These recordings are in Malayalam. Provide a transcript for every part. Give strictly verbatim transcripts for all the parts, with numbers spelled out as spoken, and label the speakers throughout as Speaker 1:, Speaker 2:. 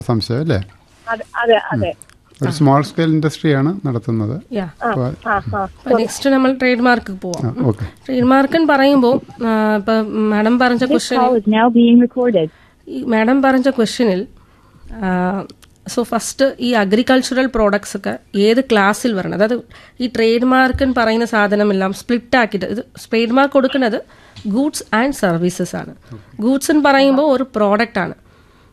Speaker 1: സംശയം അല്ലേ?
Speaker 2: അതെ അതെ
Speaker 1: ഒരു സ്മോൾ സ്കെയിൽ ഇൻഡസ്ട്രിയാണ് നടത്തുന്നത്.
Speaker 3: നെക്സ്റ്റ് നമ്മൾ ട്രേഡ് മാർക്ക് പോവാം.
Speaker 1: ഓക്കെ,
Speaker 3: ട്രേഡ് മാർക്ക് എന്ന് പറയുമ്പോൾ ഇപ്പൊ മാഡം പറഞ്ഞ ക്വസ്റ്റ്യൻ മാഡം പറഞ്ഞ ക്വസ്റ്റ്യനിൽ സോ ഫസ്റ്റ് ഈ അഗ്രികൾച്ചറൽ പ്രോഡക്ട്സ് ഒക്കെ ഏത് ക്ലാസ്സിൽ വരണം, അതായത് ഈ ട്രേഡ് മാർക്ക് എന്ന് പറയുന്ന സാധനമെല്ലാം സ്പ്ലിറ്റ് ആക്കിയിട്ട് ഇത് ട്രേഡ് മാർക്ക് കൊടുക്കുന്നത് ഗൂഡ്സ് ആൻഡ് സർവീസസ് ആണ്. ഗൂഡ്സ് എന്ന് പറയുമ്പോൾ ഒരു പ്രോഡക്റ്റ് ആണ്.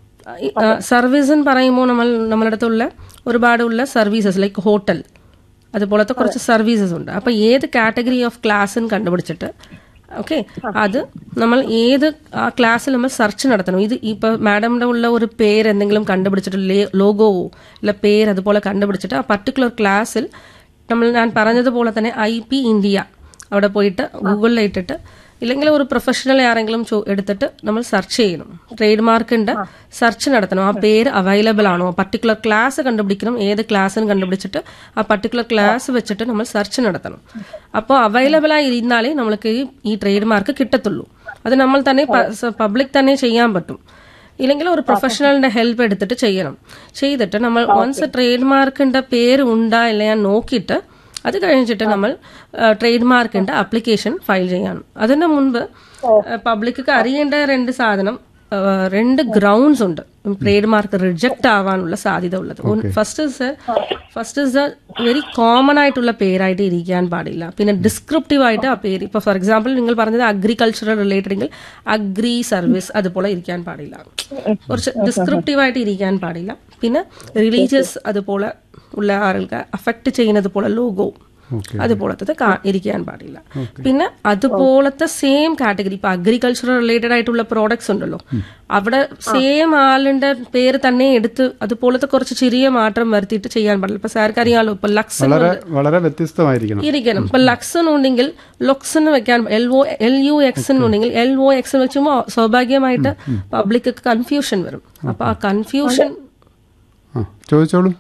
Speaker 3: സർവീസ് എന്ന് പറയുമ്പോൾ നമ്മൾ നമ്മുടെ അടുത്തുള്ള ഒരുപാടുള്ള സർവീസസ് ലൈക്ക് ഹോട്ടൽ അതുപോലത്തെ കുറച്ച് സർവീസസ് ഉണ്ട്. അപ്പോൾ ഏത് കാറ്റഗറി ഓഫ് ക്ലാസ് കണ്ടുപിടിച്ചിട്ട് ഓക്കെ അത് നമ്മൾ ഏത് ആ ക്ലാസ്സിൽ നമ്മൾ സെർച്ച് നടത്തണം. ഇത് ഇപ്പോൾ മാഡമിൻ്റെ ഉള്ള ഒരു പേര് എന്തെങ്കിലും കണ്ടുപിടിച്ചിട്ട് ലോഗോവോ ഇല്ല പേര് അതുപോലെ കണ്ടുപിടിച്ചിട്ട് ആ പർട്ടിക്കുലർ ക്ലാസ്സിൽ നമ്മൾ ഞാൻ പറഞ്ഞതുപോലെ തന്നെ ഐ പി ഇന്ത്യ അവിടെ പോയിട്ട് ഗൂഗിളിൽ ഇട്ടിട്ട് ഇല്ലെങ്കിൽ ഒരു പ്രൊഫഷണൽ ആരെങ്കിലും എടുത്തിട്ട് നമ്മൾ സെർച്ച് ചെയ്യണം. ട്രേഡ് മാർക്കിന്റെ സെർച്ച് നടത്തണം. ആ പേര് അവൈലബിൾ ആണോ, പർട്ടിക്കുലർ ക്ലാസ് കണ്ടുപിടിക്കണം. ഏത് ക്ലാസ്സിന് കണ്ടുപിടിച്ചിട്ട് ആ പർട്ടിക്കുലർ ക്ലാസ് വെച്ചിട്ട് നമ്മൾ സെർച്ച് നടത്തണം. അപ്പോൾ അവൈലബിൾ ആയി ഇരുന്നാലേ നമ്മൾക്ക് ഈ ട്രേഡ് മാർക്ക് കിട്ടത്തുള്ളൂ. അത് നമ്മൾ തന്നെ പബ്ലിക് തന്നെ ചെയ്യാൻ പറ്റും. ഇല്ലെങ്കിൽ ഒരു പ്രൊഫഷണലിന്റെ ഹെൽപ്പ് എടുത്തിട്ട് ചെയ്യണം. ചെയ്തിട്ട് നമ്മൾ വൺസ് ട്രേഡ് മാർക്കിന്റെ പേര് ഉണ്ടാ ഇല്ല ഞാൻ നോക്കിയിട്ട് അത് കഴിഞ്ഞിട്ട് നമ്മൾ ട്രേഡ് മാർക്കിന്റെ ആപ്ലിക്കേഷൻ ഫയൽ ചെയ്യണം. അതിന് മുൻപ് പബ്ലിക്ക് അറിയേണ്ട രണ്ട് സാധനം രണ്ട് ഗ്രൗണ്ട്സ് ഉണ്ട് ട്രേഡ് മാർക്ക് റിജക്ട് ആവാനുള്ള സാധ്യത ഉള്ളത്. First is first is very common ആയിട്ടുള്ള പേരായിട്ട് ഇരിക്കാൻ പാടില്ല. പിന്നെ ഡിസ്ക്രിപ്റ്റീവ് ആയിട്ട് ആ പേര് ഇപ്പൊ ഫോർ എക്സാമ്പിൾ നിങ്ങൾ പറഞ്ഞത് അഗ്രികൾച്ചറൽ റിലേറ്റഡ് എങ്കിൽ അഗ്രി സർവീസ് അതുപോലെ ഇരിക്കാൻ പാടില്ല. കുറച്ച് ഡിസ്ക്രിപ്റ്റീവ് ആയിട്ട് ഇരിക്കാൻ പാടില്ല. പിന്നെ റിലീജിയസ് അതുപോലെ ഉള്ള ആളുകൾക്ക് അഫക്ട് ചെയ്യുന്നത് പോലെ ലോഗോ അതുപോലത്തെ ഇരിക്കാൻ പാടില്ല. പിന്നെ അതുപോലത്തെ സെയിം കാറ്റഗറി ഇപ്പൊ അഗ്രികൾച്ചറൽ റിലേറ്റഡ് ആയിട്ടുള്ള പ്രോഡക്ട്സ് ഉണ്ടല്ലോ അവിടെ സെയിം ആളിന്റെ പേര് തന്നെ എടുത്ത് അതുപോലത്തെ കുറച്ച് ചെറിയ മാറ്റം വരുത്തിയിട്ട് ചെയ്യാൻ പാടില്ല. ഇപ്പൊ സാർക്ക് അറിയാലോ ഇപ്പൊ ലക്സ്
Speaker 1: വളരെ വ്യത്യസ്തമായിരിക്കണം
Speaker 3: ഇരിക്കണം. ഇപ്പൊ ലക്സ് ഉണ്ടെങ്കിൽ ലൊക്സ് വെക്കാൻ L O L U X ഉണ്ടെങ്കിൽ എൽ ഒ എക്സ് വെച്ചുമ്പോ സ്വാഭാവികമായിട്ട് പബ്ലിക് കൺഫ്യൂഷൻ വരും. അപ്പൊ ആ കൺഫ്യൂഷൻ
Speaker 1: ചോദിച്ചോളൂ.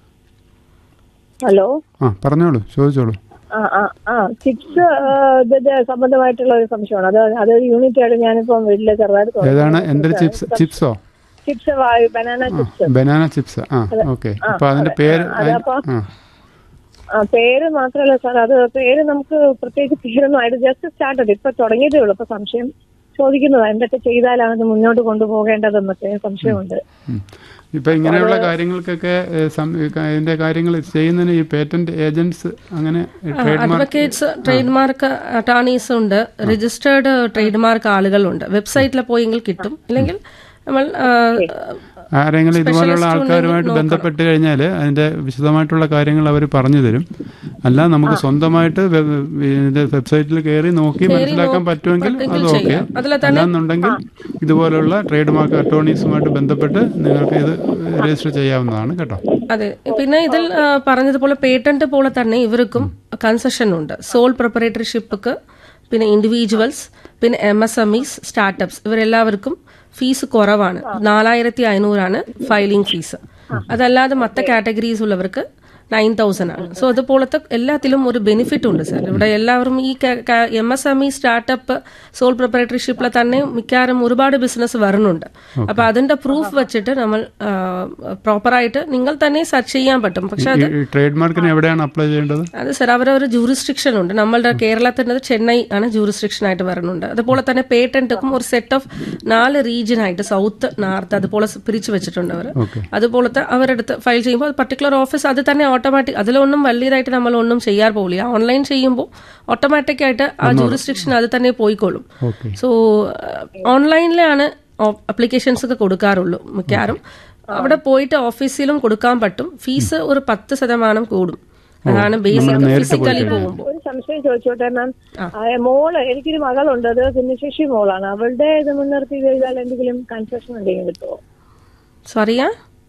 Speaker 2: ഹലോ,
Speaker 1: ആ പറഞ്ഞോളൂ, ചോദിച്ചോളൂ.
Speaker 2: ആ ആ ആ ചിപ്സ് ഇതിന്റെ സംബന്ധമായിട്ടുള്ള ഒരു സംശയമാണ്. അത് അതൊരു യൂണിറ്റ് ആയിട്ട് ഞാനിപ്പോ വീട്ടിലെ ചെറുതായിട്ട്
Speaker 1: ഏതാണ് എന്തൊരു chips? ചിപ്സോ?
Speaker 2: Chips banana chips.
Speaker 1: Banana chips. ആ ഓക്കെ. അപ്പൊ അതിന്റെ പേര്
Speaker 2: ആ പേര് മാത്രമല്ല സാർ, അത് പേര് നമുക്ക് പ്രത്യേകിച്ച് പേരൊന്നും ആയിട്ട് ജസ്റ്റ് സ്റ്റാർട്ട് ഇപ്പൊ തുടങ്ങിയതേ ഉള്ളൂ. അപ്പൊ സംശയം ചോദിക്കുന്നതാ എന്തൊക്കെ ചെയ്താലാണ് ഇത് മുന്നോട്ട് കൊണ്ടുപോകേണ്ടതെന്നൊക്കെ സംശയമുണ്ട്.
Speaker 1: ഇപ്പൊ ഇങ്ങനെയുള്ള കാര്യങ്ങൾക്കൊക്കെ ഇതിന്റെ കാര്യങ്ങൾ ചെയ്യുന്നതിന് ഈ പേറ്റന്റ് ഏജന്റ്സ് അങ്ങനെ
Speaker 3: അഡ്വക്കേറ്റ്സ് ട്രേഡ് മാർക്ക് അറ്റോർണീസ് ഉണ്ട്, രജിസ്റ്റേർഡ് ട്രേഡ് മാർക്ക് ആളുകളുണ്ട്. വെബ്സൈറ്റിൽ പോയെങ്കിൽ കിട്ടും. അല്ലെങ്കിൽ നമ്മൾ
Speaker 1: ആരെങ്കിലും ഇതുപോലുള്ള ആൾക്കാരുമായിട്ട് ബന്ധപ്പെട്ട് കഴിഞ്ഞാൽ അതിന്റെ വിശദമായിട്ടുള്ള കാര്യങ്ങൾ അവർ പറഞ്ഞു തരും. അല്ല നമുക്ക് സ്വന്തമായിട്ട് വെബ്സൈറ്റിൽ കയറി നോക്കി മനസ്സിലാക്കാൻ പറ്റുമെങ്കിൽ അത് ഓക്കെ. അല്ലാന്നുണ്ടെങ്കിൽ ഇതുപോലുള്ള ട്രേഡ് മാർക്ക് അറ്റോർണീസുമായിട്ട് ബന്ധപ്പെട്ട് നിങ്ങൾക്ക് ഇത് രജിസ്റ്റർ ചെയ്യാവുന്നതാണ് കേട്ടോ.
Speaker 3: അതെ. പിന്നെ ഇതിൽ പറഞ്ഞതുപോലെ പേറ്റന്റ് പോലെ തന്നെ ഇവർക്കും കൺസെഷൻ ഉണ്ട്. സോൾ പ്രൊപ്പറേറ്റർഷിപ്പ്, പിന്നെ ഇൻഡിവിജ്വൽസ്, പിന്നെ M S M is, startups ഇവരെല്ലാവർക്കും fees കുറവാണ്. നാലായിരത്തി അഞ്ഞൂറാണ് ഫയലിംഗ് ഫീസ്. അതല്ലാതെ മറ്റ് കാറ്റഗറീസ് ഉള്ളവർക്ക് നയൻ തൗസൻഡ് ആണ്. സോ അതുപോലത്തെ എല്ലാത്തിലും ഒരു ബെനിഫിറ്റ് ഉണ്ട് സാർ. ഇവിടെ എല്ലാവരും ഈ M S M E startup soul പ്രൊപ്പറേറ്റർഷിപ്പിൽ തന്നെ മിക്കവാറും ഒരുപാട് ബിസിനസ് വരുന്നുണ്ട്. അപ്പൊ അതിന്റെ പ്രൂഫ് വെച്ചിട്ട് നമ്മൾ പ്രോപ്പറായിട്ട് നിങ്ങൾ തന്നെ സെർച്ച് ചെയ്യാൻ പറ്റും. പക്ഷെ അത്
Speaker 1: ട്രേഡ് മാർക്കിന് എവിടെയാണ് അപ്ലൈ ചെയ്യേണ്ടത്?
Speaker 3: അത് സാർ അവരൊരു ജൂറിസ്ട്രിക്ഷൻ ഉണ്ട്. നമ്മളുടെ കേരളത്തിൻ്റെ ചെന്നൈ ആണ് ജൂറിസ്ട്രിക്ഷൻ ആയിട്ട് വരുന്നുണ്ട്. അതുപോലെ തന്നെ പേറ്റന്റും ഒരു സെറ്റ് ഓഫ് നാല് റീജിയൻ ആയിട്ട് സൗത്ത്, നോർത്ത് അതുപോലെ പിരിച്ചു വെച്ചിട്ടുണ്ട് അവർ. അതുപോലത്തെ അവരെടുത്ത് ഫയൽ ചെയ്യുമ്പോൾ പർട്ടിക്കുലർ ഓഫീസ് അത് തന്നെ ഓട്ടോമാറ്റിക് അതിലൊന്നും വലിയതായിട്ട് നമ്മൾ ഒന്നും ചെയ്യാൻ പോകില്ല. ഓൺലൈൻ ചെയ്യുമ്പോൾ ഓട്ടോമാറ്റിക് ആയിട്ട് ആ ജൂറിസ്ട്രിക്ഷൻ അത് തന്നെ പോയിക്കോളും. സോ ഓൺലൈനിലാണ് അപ്ലിക്കേഷൻസ് ഒക്കെ കൊടുക്കാറുള്ളൂ മിക്കവാറും. അവിടെ പോയിട്ട് ഓഫീസിലും കൊടുക്കാൻ പറ്റും. ഫീസ് ഒരു പത്ത് ശതമാനം കൂടും. അതാണ് ബേസിക് ഫിസിക്കലി പോകുമ്പോൾ.
Speaker 2: ഒരു സംശയം ചോദിച്ചോട്ടെ മാം, മോള് എനിക്കൊരു മകളുണ്ട്, അത് ഭിന്നശേഷി മോളാണ്. അവളുടെ ഇത് മുൻനിർത്തി ചെയ്താൽ എന്തെങ്കിലും കൺസെഷൻ എന്തെങ്കിലും കിട്ടുമോ?
Speaker 3: സോറിയാ,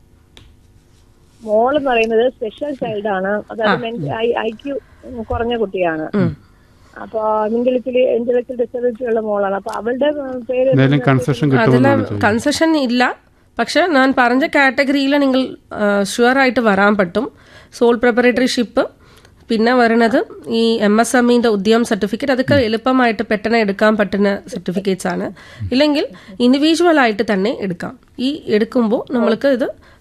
Speaker 2: മോൾ എന്ന് പറയുന്നത് സ്പെഷ്യൽ ചൈൽഡ് ആണ്. അതായത് ഐ ക്യു കുറഞ്ഞ കുട്ടിയാണ്. അപ്പൊ ഇന്റലക്ച്വൽ ഡിസബിലിറ്റി ഉള്ള മോളാണ്. അപ്പൊ അവളുടെ പേര്
Speaker 3: അതില് കൺസെഷൻ ഇല്ല. പക്ഷെ ഞാൻ പറഞ്ഞ കാറ്റഗറിയിൽ നിങ്ങൾ ഷുവർ ആയിട്ട് വരാൻ പറ്റും. സോൾ പ്രിപ്പറേറ്ററിഷിപ്പ്, പിന്നെ വരുന്നത് ഈ എം എസ് എം ഇന്റെ ഉദ്യമ സർട്ടിഫിക്കറ്റ്, അതൊക്കെ എളുപ്പമായിട്ട് പെട്ടെന്ന് എടുക്കാൻ പറ്റുന്ന സർട്ടിഫിക്കറ്റ്സ് ആണ്. ഇല്ലെങ്കിൽ ഇൻഡിവിജ്വൽ ആയിട്ട് തന്നെ എടുക്കാം. ഈ എടുക്കുമ്പോൾ നമ്മൾക്ക് ഇത്